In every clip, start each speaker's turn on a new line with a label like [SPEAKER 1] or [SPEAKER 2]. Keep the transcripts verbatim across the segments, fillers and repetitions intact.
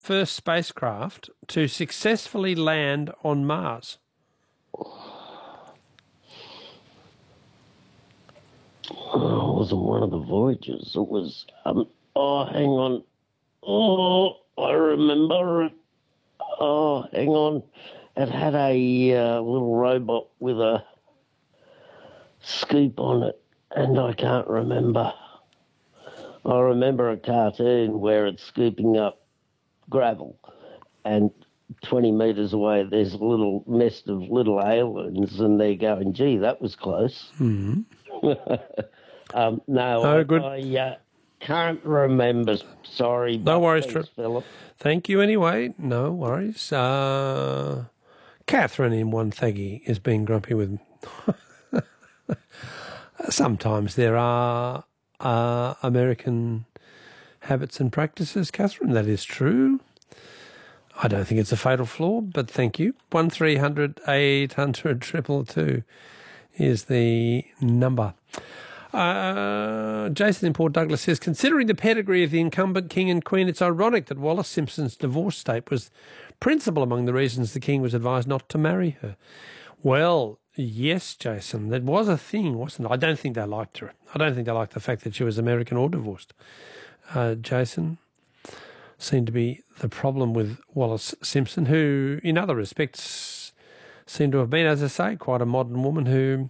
[SPEAKER 1] first spacecraft to successfully land on Mars?
[SPEAKER 2] Oh, it wasn't one of the Voyagers. It was, um, oh, hang on. Oh, I remember it. Oh, hang on. It had a uh, little robot with a scoop on it, and I can't remember. I remember a cartoon where it's scooping up gravel, and twenty metres away there's a little nest of little aliens, and they're going, gee, that was close.
[SPEAKER 1] Mm-hmm.
[SPEAKER 2] um, no,
[SPEAKER 1] no
[SPEAKER 2] I,
[SPEAKER 1] good.
[SPEAKER 2] I uh, can't remember. Sorry.
[SPEAKER 1] No worries,
[SPEAKER 2] thanks, Philip.
[SPEAKER 1] Thank you anyway. No worries. Uh, Catherine in Wonthaggi is being grumpy with me. Sometimes there are uh, American habits and practices, Catherine. That is true. I don't think it's a fatal flaw, but thank you. one three hundred eight hundred two two two is the number. Uh, Jason in Port Douglas says, considering the pedigree of the incumbent king and queen, it's ironic that Wallace Simpson's divorce state was principal among the reasons the king was advised not to marry her. Well, yes, Jason, that was a thing, wasn't it? I don't think they liked her. I don't think they liked the fact that she was American or divorced. Uh, Jason seemed to be the problem with Wallace Simpson, who, in other respects, seemed to have been, as I say, quite a modern woman who...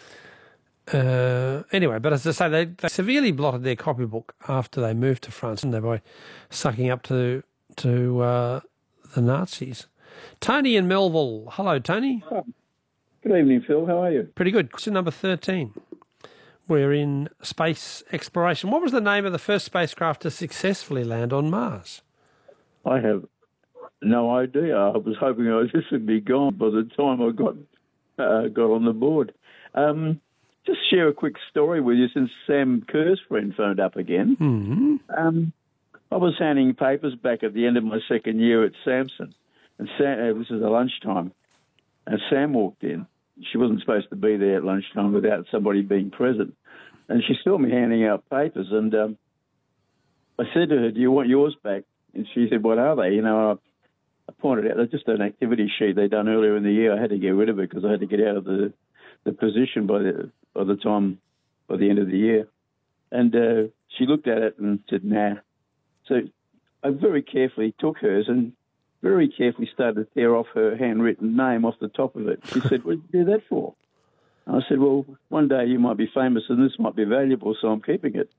[SPEAKER 1] Uh, anyway, but as I say, they, they severely blotted their copybook after they moved to France, and they by sucking up to to uh, the Nazis. Tony in Melville. Hello, Tony.
[SPEAKER 3] Oh, good evening, Phil. How are you?
[SPEAKER 1] Pretty good. Question number thirteen. We're in space exploration. What was the name of the first spacecraft to successfully land on Mars?
[SPEAKER 3] I have no idea. I was hoping I was just would be gone by the time I got uh, got on the board. Um, Just share a quick story with you since Sam Kerr's friend phoned up again.
[SPEAKER 1] Mm-hmm.
[SPEAKER 3] Um, I was handing papers back at the end of my second year at Samson, and Sam, uh, this is at lunchtime, and Sam walked in. She wasn't supposed to be there at lunchtime without somebody being present, and she saw me handing out papers, and um, I said to her, do you want yours back? And she said, what are they? You know, I, I pointed out, they're just an activity sheet they'd done earlier in the year. I had to get rid of it because I had to get out of the, the position by the by the time, by the end of the year. And uh, she looked at it and said, nah. So I very carefully took hers and very carefully started to tear off her handwritten name off the top of it. She said, what did you do that for? And I said, well, one day you might be famous and this might be valuable, so I'm keeping it.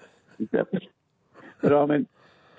[SPEAKER 3] But I mean,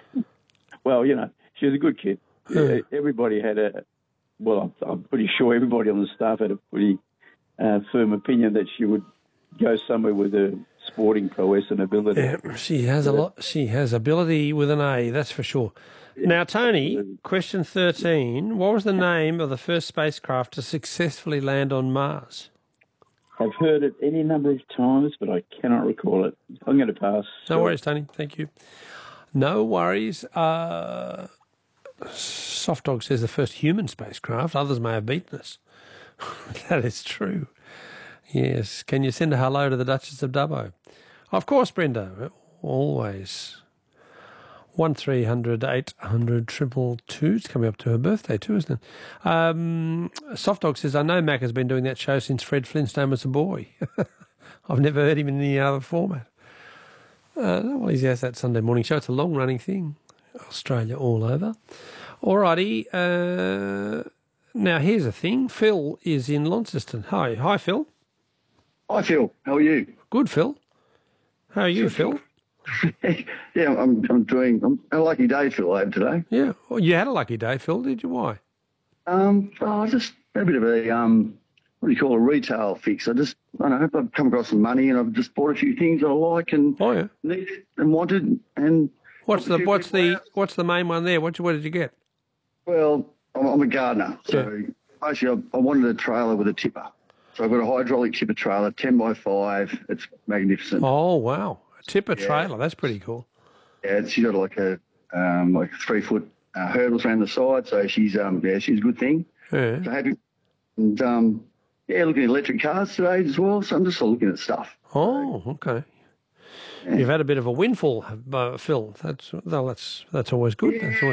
[SPEAKER 3] well, you know, she was a good kid. Yeah, everybody had a, well, I'm, I'm pretty sure everybody on the staff had a pretty uh, firm opinion that she would go somewhere with a sporting prowess and ability.
[SPEAKER 1] Yeah, she has a lot. She has ability with an A, that's for sure. Yeah. Now, Tony, question thirteen. What was the name of the first spacecraft to successfully land on Mars?
[SPEAKER 3] I've heard it any number of times, but I cannot recall it. I'm going to pass.
[SPEAKER 1] No so. worries, Tony. Thank you. No worries. Uh, Soft Dog says the first human spacecraft. Others may have beaten us. That is true. Yes. Can you send a hello to the Duchess of Dubbo? Of course, Brenda. Always. One three hundred eight hundred triple two. It's coming up to her birthday too, isn't it? Um, Soft Dog says, I know Mac has been doing that show since Fred Flintstone was a boy. I've never heard him in any other format. Uh, well, he has that Sunday morning show. It's a long-running thing. Australia all over. All righty. Uh, now, here's a thing. Phil is in Launceston. Hi. Hi, Phil.
[SPEAKER 4] Hi, Phil. How are you?
[SPEAKER 1] Good, Phil. How are you, Good. Phil?
[SPEAKER 4] yeah, I'm I'm doing... I'm a lucky day, Phil, I have today.
[SPEAKER 1] Yeah. Well, you had a lucky day, Phil, did you? Why?
[SPEAKER 4] Um, oh, just a bit of a... um. What do you call a retail fix? I just, I don't know, I've come across some money and I've just bought a few things I like and
[SPEAKER 1] oh, yeah.
[SPEAKER 4] needed and wanted. And
[SPEAKER 1] what's the what's the out. what's the main one there? What what did you get?
[SPEAKER 4] Well, I'm, I'm a gardener, so yeah. basically I, I wanted a trailer with a tipper. So I've got a hydraulic tipper trailer, ten by five. It's magnificent.
[SPEAKER 1] Oh wow, a tipper
[SPEAKER 4] yeah.
[SPEAKER 1] trailer. That's pretty cool.
[SPEAKER 4] Yeah, she's got like a um, like three foot uh, hurdles around the side, so she's um yeah she's a good thing.
[SPEAKER 1] Yeah.
[SPEAKER 4] So happy and um. Yeah, looking at electric cars today as well, so I'm just looking at stuff.
[SPEAKER 1] Oh, okay. Yeah. You've had a bit of a windfall, uh, Phil. That's well, that's that's always good.
[SPEAKER 4] Yeah.
[SPEAKER 1] That's always